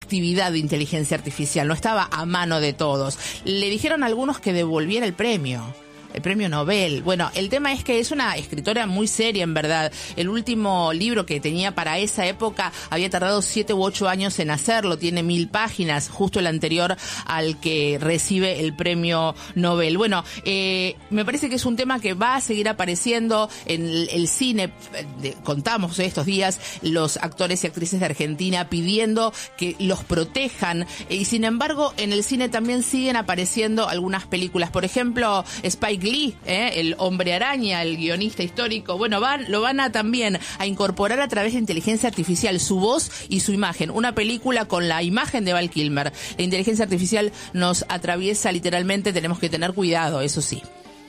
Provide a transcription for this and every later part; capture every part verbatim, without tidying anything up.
actividad de inteligencia artificial, no estaba a mano de todos. Le dijeron a algunos que devolviera el premio. El premio Nobel. Bueno, el tema es que es una escritora muy seria, en verdad. El último libro que tenía para esa época había tardado siete u ocho años en hacerlo. Tiene mil páginas, justo el anterior al que recibe el premio Nobel. Bueno, eh, me parece que es un tema que va a seguir apareciendo en el, el cine. De, contamos estos días los actores y actrices de Argentina pidiendo que los protejan. Y sin embargo, en el cine también siguen apareciendo algunas películas. Por ejemplo, Spike Lee, ¿eh? el Hombre Araña, el guionista histórico, bueno, van, lo van a también a incorporar a través de inteligencia artificial, su voz y su imagen. Una película con la imagen de Val Kilmer. La inteligencia artificial nos atraviesa literalmente, tenemos que tener cuidado, eso sí.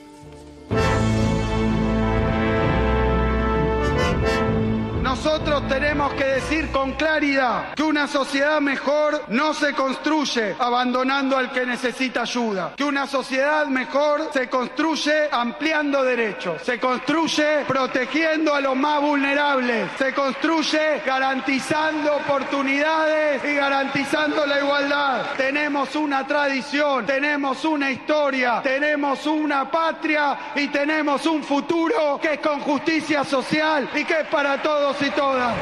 Nosotros tenemos que decir con claridad que una sociedad mejor no se construye abandonando al que necesita ayuda, que una sociedad mejor se construye ampliando derechos, se construye protegiendo a los más vulnerables, se construye garantizando oportunidades y garantizando la igualdad. Tenemos una tradición, tenemos una historia, tenemos una patria y tenemos un futuro que es con justicia social y que es para todos y todas.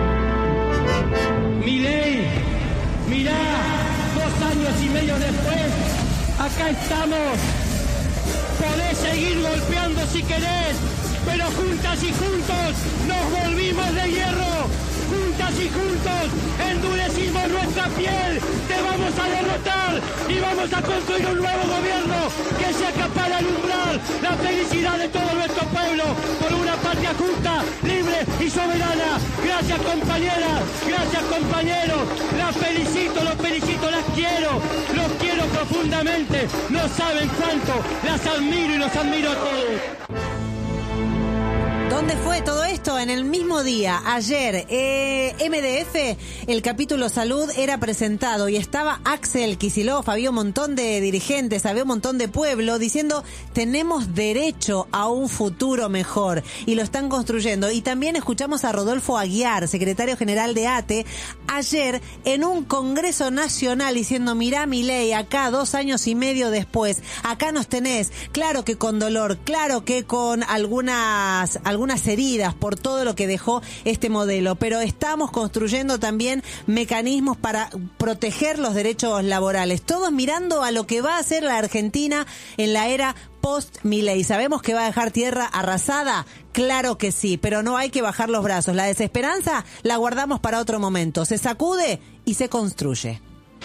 Milei, mirá, dos años y medio después, acá estamos. Podés seguir golpeando si querés, pero juntas y juntos nos volvimos de hierro. Juntas y juntos endurecimos nuestra piel, te vamos a derrotar y vamos a construir un nuevo gobierno que sea capaz de alumbrar la felicidad de todo nuestro pueblo por una patria justa, libre y soberana. Gracias compañeras, gracias compañeros, las felicito, los felicito, las quiero, los quiero profundamente, no saben cuánto, las admiro y los admiro a todos. ¿Dónde fue todo esto? En el mismo día, ayer, eh, M D F, el capítulo salud era presentado y estaba Axel Kicillof, había un montón de dirigentes, había un montón de pueblo diciendo tenemos derecho a un futuro mejor y lo están construyendo. Y también escuchamos a Rodolfo Aguiar, secretario general de A T E, ayer en un congreso nacional diciendo mirá Milei, acá dos años y medio después, acá nos tenés, claro que con dolor, claro que con algunas... algunas algunas heridas por todo lo que dejó este modelo, pero estamos construyendo también mecanismos para proteger los derechos laborales, todos mirando a lo que va a hacer la Argentina en la era post-Milei. ¿Sabemos que va a dejar tierra arrasada? Claro que sí, pero no hay que bajar los brazos. La desesperanza la guardamos para otro momento. Se sacude y se construye.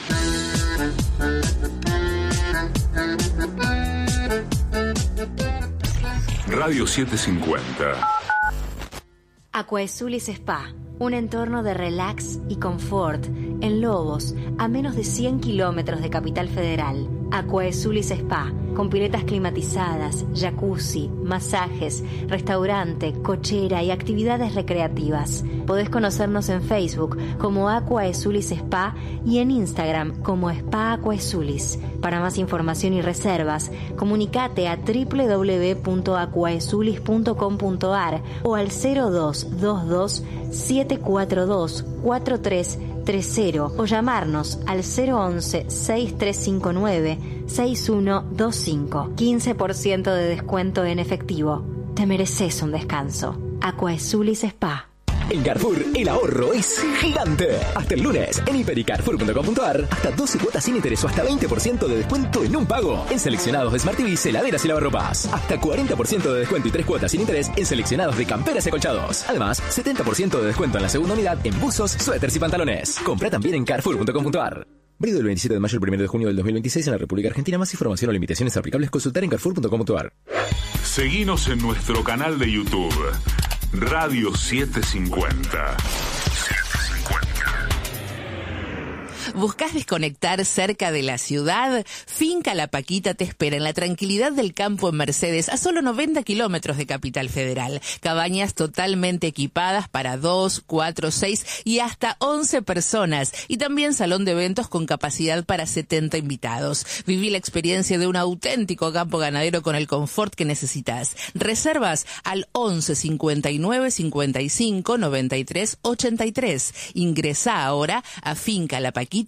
Radio setecientos cincuenta. Aquaesulis Spa, un entorno de relax y confort en Lobos, a menos de cien kilómetros de Capital Federal. Aquaesulis Spa, con piletas climatizadas, jacuzzi, masajes, restaurante, cochera y actividades recreativas. Podés conocernos en Facebook como Aquaesulis Spa y en Instagram como Spa Aquaesulis. Para más información y reservas, comunicate a doble u doble u doble u punto aquaesulis punto com punto a r o al cero dos dos dos siete cuatro dos cuatro tres tres cero o llamarnos al cero once seis tres cinco nueve seis uno dos cinco. quince por ciento de descuento en efectivo. Te mereces un descanso. Aquaesulis Spa. En Carrefour, el ahorro es gigante. Hasta el lunes, en hiper y carrefour punto com punto a r, hasta doce cuotas sin interés o hasta veinte por ciento de descuento en un pago. En seleccionados de Smart T V, heladeras y lavarropas. Hasta cuarenta por ciento de descuento y tres cuotas sin interés en seleccionados de camperas y acolchados. Además, setenta por ciento de descuento en la segunda unidad en buzos, suéteres y pantalones. Compra también en carrefour punto com punto a r. Válido del veintisiete de mayo al primero de junio del dos mil veintiséis en la República Argentina. Más información o limitaciones aplicables consultar en carrefour punto com punto a r. Seguinos en nuestro canal de YouTube. Radio setecientos cincuenta. ¿Buscás desconectar cerca de la ciudad? Finca La Paquita te espera en la tranquilidad del campo en Mercedes, a solo noventa kilómetros de Capital Federal. Cabañas totalmente equipadas para dos, cuatro, seis y hasta once personas. Y también salón de eventos con capacidad para setenta invitados. Viví la experiencia de un auténtico campo ganadero con el confort que necesitas. Reservas al once cincuenta y nueve cincuenta y cinco noventa y tres ochenta y tres. Ingresá ahora a Finca La Paquita